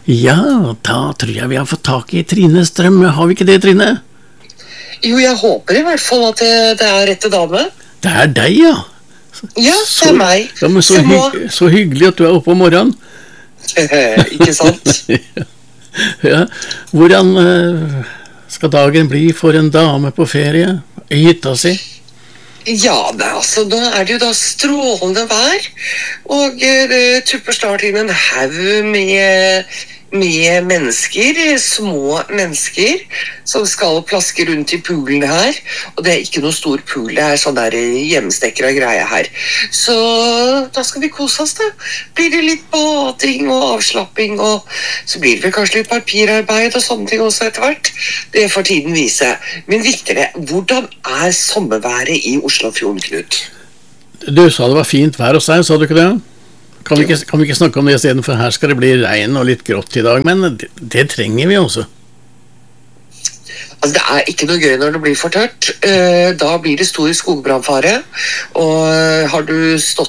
Ja, da tror jeg vi har fått tak i Trine Strøm. Har vi ikke det, Trine? Jo, jeg håper i hvert fall at det er rette dame. Det er deg, ja. Ja, det er meg. Ja, men så hyggelig at du er oppe om morgenen. Ikke sant? Ja. Hvordan skal dagen bli for en dame på ferie i hytta si? Ja, altså, nå er det jo da strålende vær, og det tupper snart inn en haug med mennesker, små mennesker, som skal plaske rundt i poolen her. Og det er ikke noe stor pool, det er sånn der hjemmestekker og greie her. Så da skal vi kose oss da. Blir det litt bading og avslapping, og så blir det vel kanskje litt papirarbeid og sånne ting også etter hvert. Det får tiden vise. Men viktigere, hvordan er sommerværet i Oslofjorden, Knut? Du sa det var fint vær hos deg, sa du ikke det? Kan vi ikke snakke om det i stedet, for her skal det bli regn og litt grått i dag, men det trenger vi også. Altså, det er ikke noe gøy når det blir for tørt. Da blir det stor skogbrannfare. Og har du stått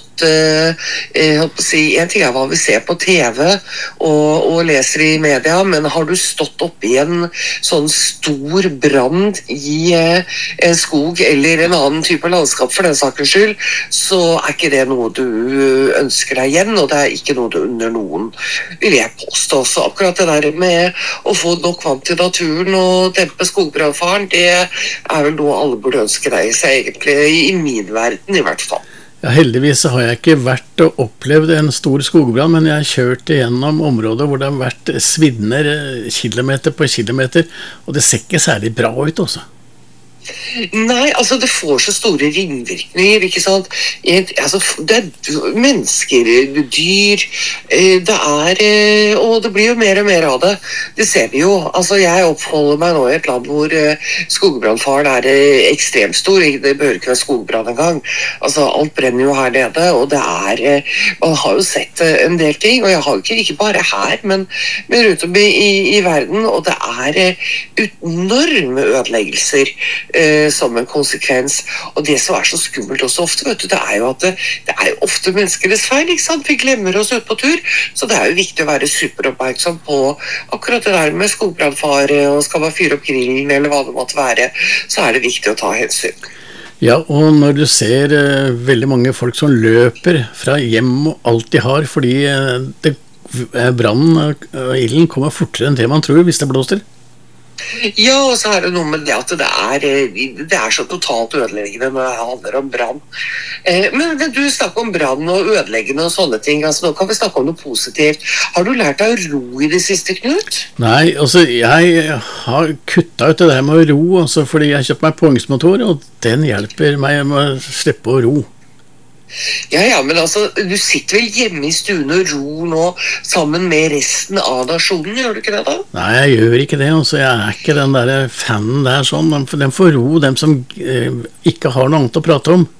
en ting er hva vi ser på TV og leser i media, men har du stått oppe i en sånn stor brann i en skog eller en annen type landskap for den sakens skyld, så er ikke det noe du ønsker deg igjen, og det er ikke noe du unner noen, vil jeg påstå. Så akkurat det der med å få nok vann til naturen og dempe skogbrannfaren, det er vel noe alle burde ønske deg seg egentlig, i min verden i hvert fall. Ja, heldigvis har jeg ikke vært og opplevd en stor skogbrann, men jeg har kjørt gjennom områder hvor det har vært svidner kilometer på kilometer, og det ser ikke særlig bra ut også. Nei, altså det får så store ringvirkninger, ikke sant? Altså, det er mennesker, dyr, det er, og det blir jo mer og mer av det. Det ser vi jo. Altså, jeg oppholder meg nå i et land hvor skogbrannfaren er ekstremt stor. Det bør ikke være skogbrann engang. Altså, alt brenner jo her nede, og det er, man har jo sett en del ting, og jeg har jo ikke bare her, men rundt om i verden, og det er enorme ødeleggelser som en konsekvens. Og det som er så skummelt også ofte, vet du, det er jo at det er jo ofte menneskenes feil, ikke sant? Vi glemmer oss ut på tur, så det er jo viktig å være superoppmerksom på akkurat det der med skogbrannfare, og skal man fyre opp grillen, eller hva det måtte være, så er det viktig å ta hensyn. Ja, og når du ser veldig mange folk som løper fra hjem og alt de har, fordi brannen og ilden kommer fortere enn det man tror hvis det blåser. Ja, og så er det noe med det at det er så totalt ødeleggende når det handler om brann. Men du snakker om brann og ødeleggende og sånne ting, altså nå kan vi snakke om noe positivt. Har du lært deg å ro i det siste, Knut? Nei, altså jeg har kuttet ut det der med å ro, altså, fordi jeg har kjøpt meg påhengsmotor, og den hjelper meg med å slippe å ro. Ja, men altså, du sitter vel hjemme i stuen og ror nå sammen med resten av nasjonen, gjør du ikke det da? Nei, jeg gjør ikke det, altså, jeg er ikke den der fanen der sånn, den får ro dem som ikke har noe annet å prate om.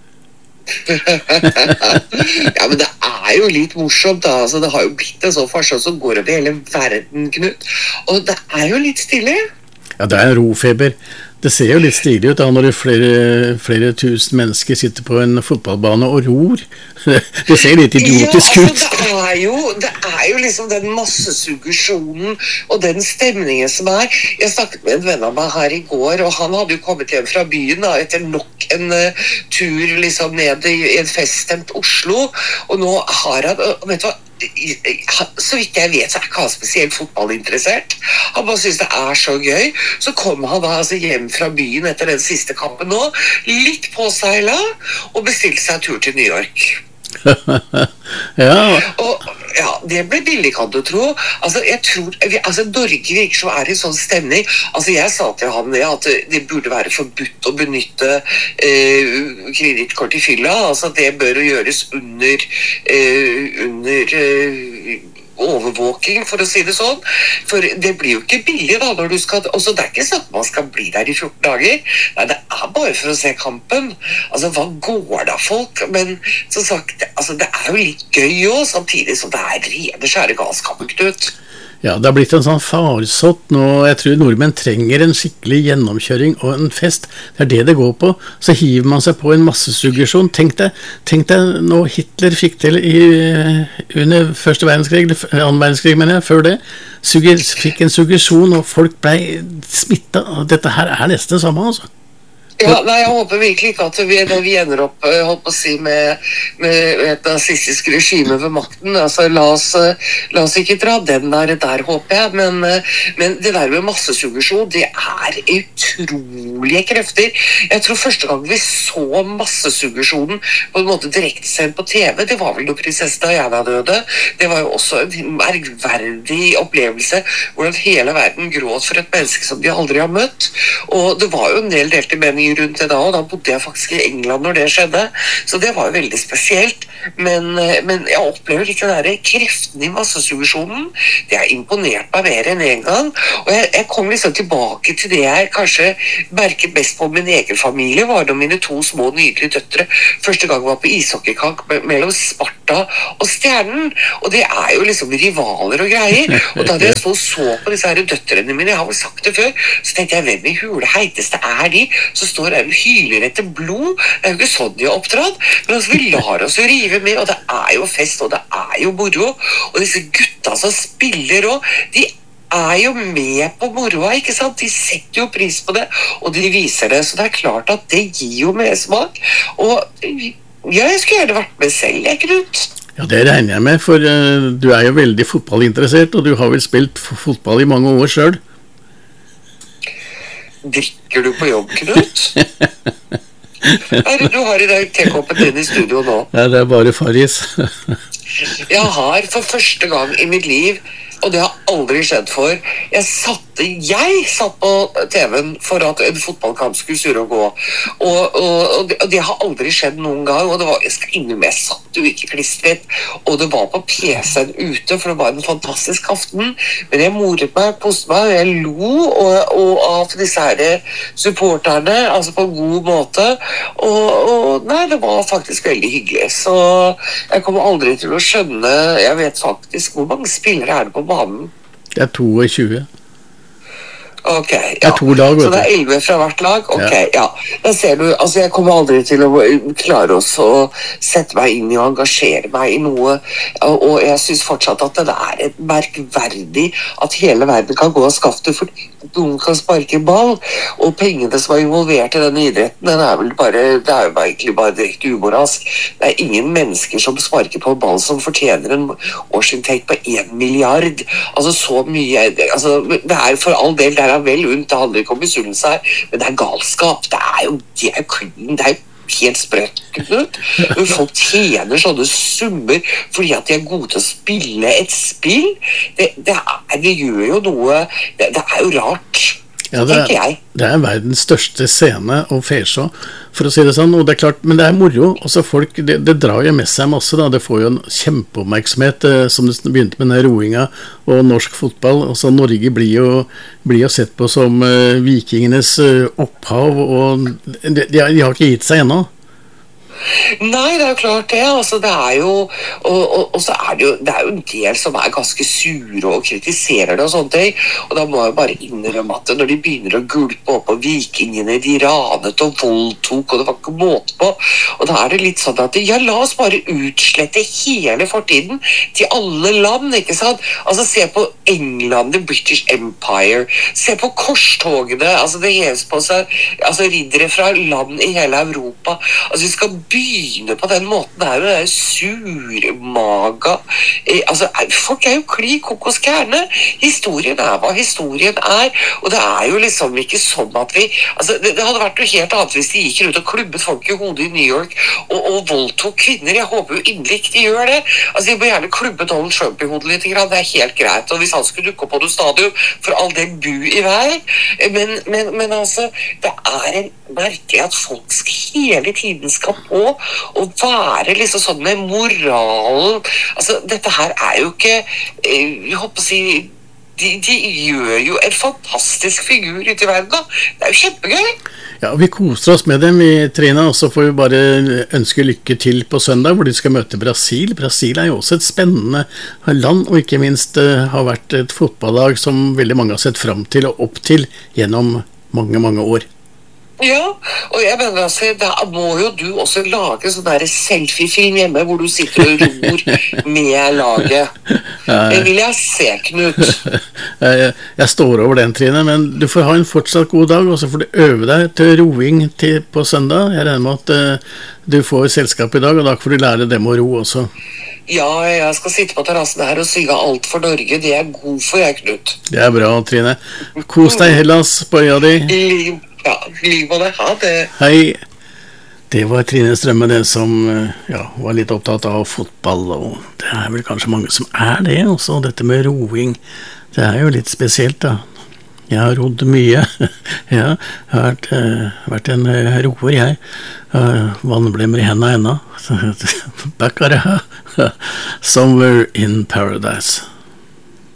Ja, men det er jo litt morsomt da, altså, det har jo blitt en sånn farsjon som går over hele verden, Knut, og det er jo litt stille. Ja, det er en rofeber. Det ser jo litt stilig ut da, når flere tusen mennesker sitter på en fotballbane og ror. Det ser litt idiotisk ut. Ja, altså, det er jo liksom den massesuggesjonen og den stemningen som er. Jeg snakket med en venn av meg her i går, og han hadde jo kommet hjem fra byen da, etter nok en tur liksom ned i en feststemt Oslo, og nå har han, vet du hva, så vidt jeg vet så er ikke han spesielt fotballinteressert. Han bare synes det er så gøy. Så kom han da altså hjem fra byen etter den siste kampen nå, litt påseilet, og bestilte seg en tur til New York. Ja. Og ja, det ble billig, kan du tro. Altså, jeg tror, Norge virker som er i sånn stemning. Altså, jeg sa til han at det burde være forbudt å benytte kredittkort i fylla. Altså, det bør jo gjøres under overvåking, for å si det sånn. For det blir jo ikke billig da, når du skal, også det er ikke sånn at man skal bli der i 14 dager. Nei, det er bare for å se kampen. Altså, hva går det av folk? Men, som sagt, altså, det er jo litt gøy også, samtidig som det er rene skjære galskapen, Knut. Ja, det har blitt en sånn farsott nå. Jeg tror nordmenn trenger en skikkelig gjennomkjøring og en fest. Det er det går på. Så hiver man seg på en massesuggesjon. Tenk deg nå Hitler fikk til under første verdenskrig, eller annen verdenskrig, mener jeg, før det. Fikk en suggesjon, og folk ble smittet. Dette her er nesten det samme, altså. Ja, nei, jeg håper virkelig ikke at vi ender opp holdt på å si, med et nazistisk regime ved makten. Altså, la oss ikke dra den der håper jeg, men det der med massesuggesjon, det er utrolige krefter. Jeg tror første gang vi så massesuggesjonen på en måte direktesendt på TV, det var vel når prinsesse Diana døde. Det var jo også en merkverdig opplevelse, hvordan hele verden gråt for et menneske som de aldri har møtt. Og det var jo en del delte meninger rundt det da, og da bodde jeg faktisk i England når det skjedde, så det var jo veldig spesielt, men jeg opplever ikke den der kreften i massesuggesjonen. Det har imponert meg mer enn en gang, og jeg kom liksom tilbake til det jeg kanskje merket best på min egen familie, var da mine to små nydelige døtre første gang var på ishockeykamp mellom Sparta og Stjernen, og det er jo liksom rivaler og greier, og da jeg så på disse her døtrene mine, jeg har vel sagt det før, så tenkte jeg, hvem i hule heiteste er de? Så står her og hyler etter blod. Det er jo ikke sånn de har oppdratt, men altså, vi lar oss jo rive med, og det er jo fest, og det er jo moro, og disse gutta som spiller også, de er jo med på moroa, ikke sant? De setter jo pris på det, og de viser det, så det er klart at det gir jo mer smak, og ja, jeg skulle gjerne vært med selv, jeg, Knut. Ja, det regner jeg med, for du er jo veldig fotballinteressert, og du har vel spilt fotball i mange år selv. Drikker du på jobb, Knut? Du har i dag tekoppen din i studio nå. Ja, det er bare Farris. Jeg har for første gang i mitt liv, og det har aldri skjedd for, jeg satt på TV-en for at en fotballkamp skulle surre og gå, og det har aldri skjedd noen gang, og det var, jeg skal innrømme, jeg satt jo ikke klistret, og det var på PC-en ute, for det var en fantastisk aften, men jeg moret meg, koste meg, og jeg lo og av disse her supporterne, altså på en god måte, og nei, det var faktisk veldig hyggelig, så jeg kommer aldri til å skjønne, jeg vet faktisk, hvor mange spillere er det på banen? Det er 22. Ok, ja. Det er 2 lag, så det er 11 fra hvert lag? Ok, ja. Da ser du, altså jeg kommer aldri til å klare oss å sette meg inn i og engasjere meg i noe, og jeg synes fortsatt at det er et merkverdig at hele verden kan gå og skaffe det, for noen kan sparke ball, og pengene som er involvert i denne idretten, det er jo egentlig bare direkte umoralsk. Det er ingen mennesker som sparker på en ball som fortjener en årsinntekt på 1 milliard. Altså så mye, altså det er for all del, det er vel unt, det handler ikke om misunnelse her, men det er galskap, det er jo helt sprøtt, Knut. Når folk tjener sånne summer fordi at de er gode til å spille et spill, det gjør jo noe, det er jo rart. Ja, det er verdens største scene og fesjå, for å si det sånn, og det er klart, men det er moro, og så folk, det drar jo med seg masse da, det får jo en kjempeoppmerksomhet, som det begynte med den roinga og norsk fotball, og så Norge blir jo sett på som vikingenes opphav, og de har ikke gitt seg ennå. Nei, det er jo klart det, altså det er jo og så er det jo en del som er ganske sure og kritiserer det og sånne ting, og da må jeg bare innrømme at når de begynner å gulpe opp på vikingene, de ranet og voldtok, og det var ikke måte på, og da er det litt sånn at ja, la oss bare utslette hele fortiden til alle land, ikke sant? Altså se på England, the British Empire, se på korstogene, altså det heves på seg, altså riddere fra land i hele Europa, altså vi skal begynne på den måten her, det er surmaga, altså folk er jo kli kokoskerne, historien er hva historien er, og det er jo liksom ikke sånn at vi, altså det hadde vært noe helt annet hvis de gikk rundt og klubbet folk i hodet i New York og voldtok kvinner, jeg håper jo inderlig ikke de gjør det, altså de må gjerne klubbe Donald Trump i hodet litt, det er helt greit, og hvis han skulle dukke opp på noe stadion, for all det bu i vei, men altså, det er en merkelig at folk hele tiden skal på og være liksom sånn med moralen, altså dette her er jo ikke, jeg håper å si, de gjør jo en fantastisk figur ute i verden da. Det jo kjempegøy. Ja, vi koser oss med dem i Trine, og så får vi bare ønske lykke til på søndag, hvor de skal møte Brasil. Brasil jo også et spennende land, og ikke minst har vært et fotballag som veldig mange har sett frem til og opp til gjennom mange, mange år. Ja, og jeg mener altså, da må jo du også lage sånn der selfie-film hjemme, hvor du sitter og ror med laget. Det vil jeg se, Knut. Jeg står over den, Trine, men du får ha en fortsatt god dag, og så får du øve deg til roing på søndag. Jeg regner med at du får selskap i dag, og da får du lære dem å ro også. Ja, jeg skal sitte på terrassen her og synge Alt for Norge. Det god for jeg, Knut. Det bra, Trine. Kos deg, Hellas, på øya di. Ja, liv og det. Ha det. Hei. Det var Trine Strømme, det som var litt opptatt av fotball, og det vel kanskje mange som det også, dette med roing. Det jo litt spesielt, da. Jeg har rodd mye. Jeg har vært en roer, jeg. Vannblemmer i hendene ennå. Back Somewhere in Paradise.